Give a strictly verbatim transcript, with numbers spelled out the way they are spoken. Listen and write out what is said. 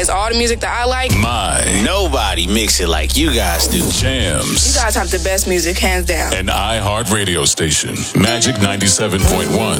experience all the music that I like. My. Nobody mix it like you guys do. Jams. You guys have the best music, hands down. An iHeart radio station. Magic ninety-seven point one.